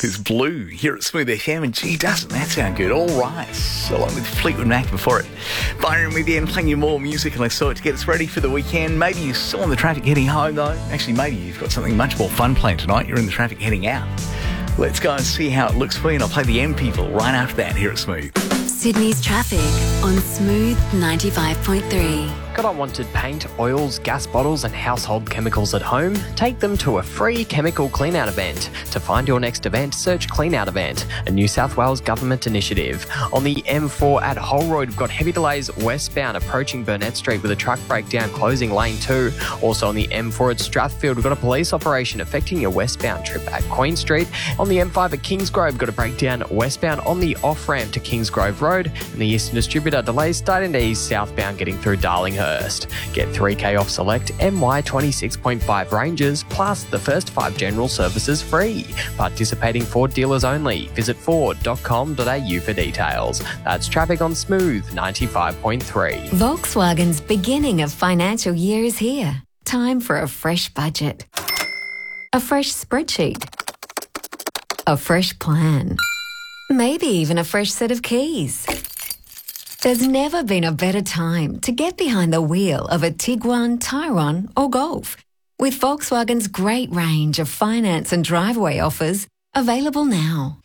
There's Blue here at Smooth FM, and gee, doesn't that sound good? All right, along with Fleetwood Mac before it. Byron with you and playing you more music, and I saw it to get us ready for the weekend. Maybe you're still in the traffic heading home, though. Actually, maybe you've got something much more fun planned tonight. You're in the traffic heading out. Let's go and see how it looks for you, and I'll play the M People right after that here at Smooth. Sydney's traffic on Smooth 95.3. Got unwanted paint, oils, gas bottles and household chemicals at home? Take them to a free chemical clean-out event. To find your next event, search Clean Out Event, a New South Wales government initiative. On the M4 at Hull Road, we've got heavy delays westbound approaching Burnett Street with a truck breakdown closing lane 2. Also on the M4 at Strathfield, we've got a police operation affecting your westbound trip at Queen Street. On the M5 at Kingsgrove, we've got a breakdown westbound on the off-ramp to Kingsgrove Road. And the Eastern Distributor delays starting to ease southbound getting through Darlinghurst. Get 3K off select MY 26.5 ranges plus the first 5 general services free. Participating Ford dealers only. Visit ford.com.au for details. That's traffic on Smooth 95.3. Volkswagen's beginning of financial year is here. Time for a fresh budget. A fresh spreadsheet. A fresh plan. Maybe even a fresh set of keys. There's never been a better time to get behind the wheel of a Tiguan, Tyrone or Golf. With Volkswagen's great range of finance and driveway offers available now.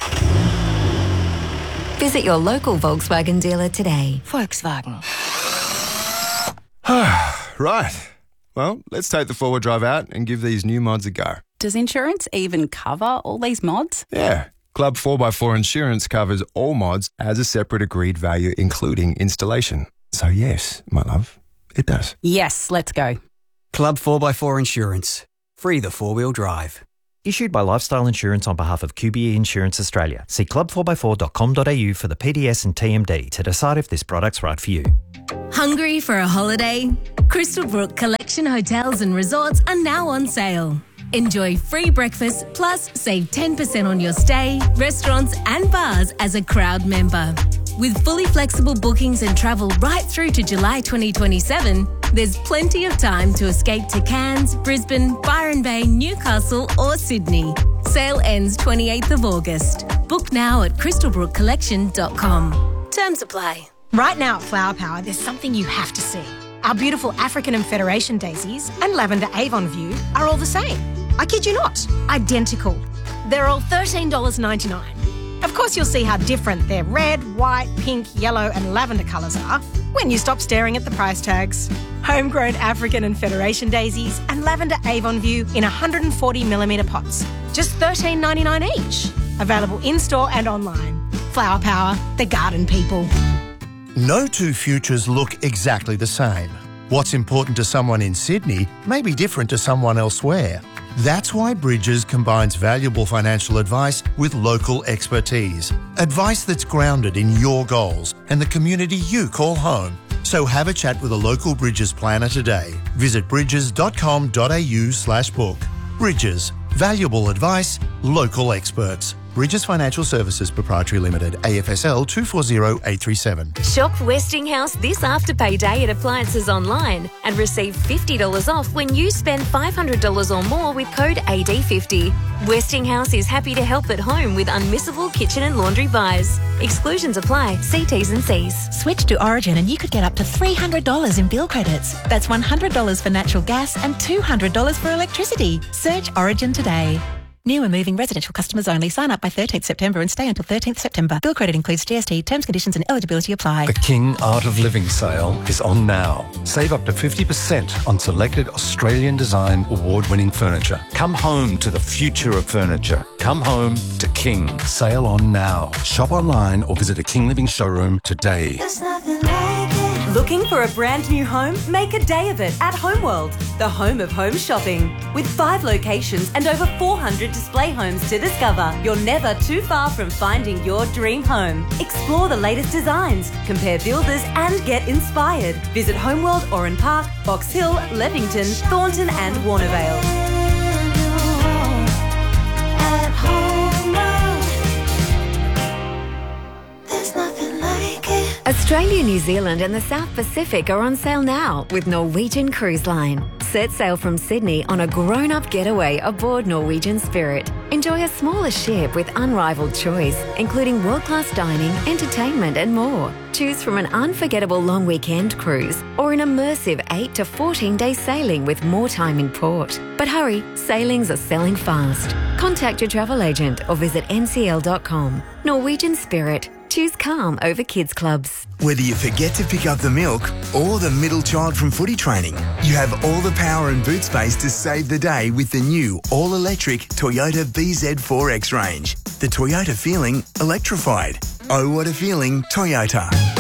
Visit your local Volkswagen dealer today. Volkswagen. Right. Well, let's take the four-wheel drive out and give these new mods a go. Does insurance even cover all these mods? Yeah. Club 4x4 Insurance covers all mods as a separate agreed value, including installation. So yes, my love, it does. Yes, let's go. Club 4x4 Insurance. Free the four-wheel drive. Issued by Lifestyle Insurance on behalf of QBE Insurance Australia. See club4x4.com.au for the PDS and TMD to decide if this product's right for you. Hungry for a holiday? Crystalbrook Collection Hotels and Resorts are now on sale. Enjoy free breakfast plus save 10% on your stay, restaurants and bars as a crowd member. With fully flexible bookings and travel right through to July 2027, there's plenty of time to escape to Cairns, Brisbane, Byron Bay, Newcastle or Sydney. Sale ends 28th of August. Book now at crystalbrookcollection.com. Terms apply. Right now at Flower Power, there's something you have to see. Our beautiful African and Federation daisies and lavender Avon View are all the same. I kid you not, identical. They're all $13.99. Of course, you'll see how different their red, white, pink, yellow and lavender colours are when you stop staring at the price tags. Homegrown African and Federation daisies and lavender Avon View in 140mm pots. Just $13.99 each. Available in-store and online. Flower Power, the garden people. No two futures look exactly the same. What's important to someone in Sydney may be different to someone elsewhere. That's why Bridges combines valuable financial advice with local expertise. Advice that's grounded in your goals and the community you call home. So have a chat with a local Bridges planner today. Visit bridges.com.au/book. Bridges. Valuable advice, local experts. Bridges Financial Services Proprietary Limited, AFSL 240837. Shop Westinghouse this Afterpay Day at Appliances Online and receive $50 off when you spend $500 or more with code AD50. Westinghouse is happy to help at home with unmissable kitchen and laundry buys. Exclusions apply. See T's and C's. Switch to Origin and you could get up to $300 in bill credits. That's $100 for natural gas and $200 for electricity. Search Origin today. New and moving residential customers only. Sign up by 13th September and stay until 13th September. Bill credit includes GST. Terms, conditions and eligibility apply. The King Art of Living sale is on now. Save up to 50% on selected Australian design award-winning furniture. Come home to the future of furniture. Come home to King. Sale on now. Shop online or visit a King Living showroom today. There's nothing like it. Looking for a brand new home? Make a day of it at Homeworld, the home of home shopping. With 5 locations and over 400 display homes to discover, you're never too far from finding your dream home. Explore the latest designs, compare builders and get inspired. Visit Homeworld Oran Park, Box Hill, Leppington, Thornton and Warnervale. Australia, New Zealand and the South Pacific are on sale now with Norwegian Cruise Line. Set sail from Sydney on a grown-up getaway aboard Norwegian Spirit. Enjoy a smaller ship with unrivaled choice, including world-class dining, entertainment and more. Choose from an unforgettable long weekend cruise or an immersive 8 to 14-day sailing with more time in port. But hurry, sailings are selling fast. Contact your travel agent or visit ncl.com. Norwegian Spirit. Choose calm over kids clubs. Whether you forget to pick up the milk or the middle child from footy training, you have all the power and boot space to save the day with the new all-electric Toyota BZ4X range. The Toyota feeling electrified. Oh, what a feeling, Toyota.